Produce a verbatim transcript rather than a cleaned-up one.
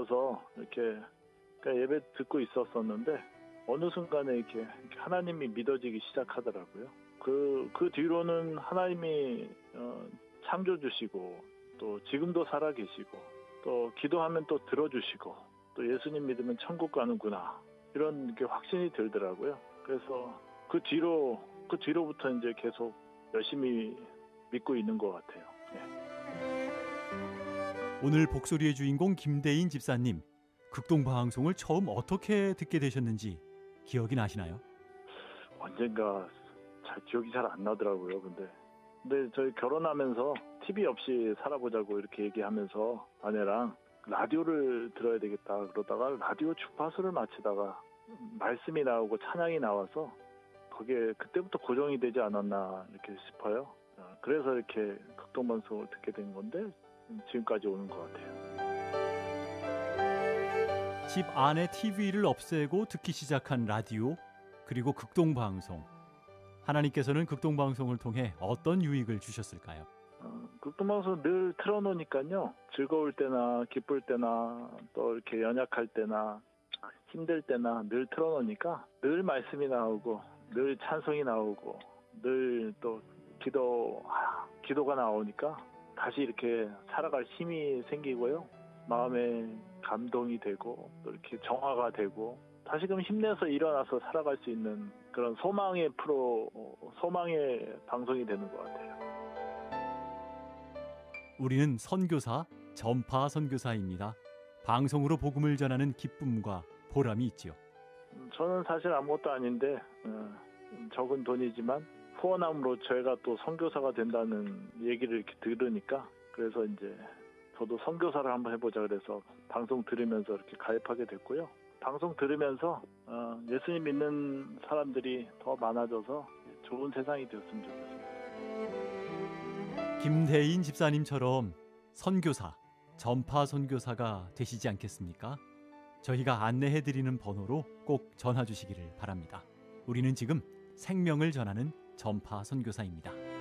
들려서 이렇게 예배 듣고 있었었는데 어느 순간에 이렇게 하나님이 믿어지기 시작하더라고요. 그, 그 뒤로는 하나님이 어, 창조주시고 또 지금도 살아계시고 또 기도하면 또 들어주시고 또 예수님 믿으면 천국 가는구나 이런 게 확신이 들더라고요. 그래서 그 뒤로 그 뒤로부터 이제 계속 열심히 믿고 있는 것 같아요. 네. 오늘 복소리의 주인공 김대인 집사님, 극동방송을 처음 어떻게 듣게 되셨는지 기억이 나시나요? 언젠가 잘 기억이 잘 안 나더라고요. 근데 근데 저희 결혼하면서 티비 없이 살아보자고 이렇게 얘기하면서 아내랑 라디오를 들어야 되겠다 그러다가 라디오 주파수를 맞추다가 말씀이 나오고 찬양이 나와서 거기에 그때부터 고정이 되지 않았나 이렇게 싶어요. 그래서 이렇게 극동방송을 듣게 된 건데 지금까지 오는 것 같아요. 집 안에 티비를 없애고 듣기 시작한 라디오, 그리고 극동방송. 하나님께서는 극동방송을 통해 어떤 유익을 주셨을까요? 어, 극동방송 늘 틀어놓으니까요. 즐거울 때나 기쁠 때나 또 이렇게 연약할 때나 힘들 때나 늘 틀어놓으니까 늘 말씀이 나오고 늘 찬송이 나오고 늘 또 기도, 기도가 나오니까 다시 이렇게 살아갈 힘이 생기고요. 마음에 감동이 되고 또 이렇게 정화가 되고 다시금 힘내서 일어나서 살아갈 수 있는 그런 소망의 프로, 소망의 방송이 되는 것 같아요. 우리는 선교사, 전파 선교사입니다. 방송으로 복음을 전하는 기쁨과 보람이 있지요. 저는 사실 아무것도 아닌데 어, 적은 돈이지만 후원함으로 저희가 또 선교사가 된다는 얘기를 이렇게 들으니까 그래서 이제 저도 선교사를 한번 해보자 그래서 방송 들으면서 이렇게 가입하게 됐고요. 방송 들으면서 어, 예수님 믿는 사람들이 더 많아져서 좋은 세상이 되었으면 좋겠습니다. 김대인 집사님처럼 선교사, 전파 선교사가 되시지 않겠습니까? 저희가 안내해드리는 번호로 꼭 전화 주시기를 바랍니다. 우리는 지금 생명을 전하는 전파 선교사입니다.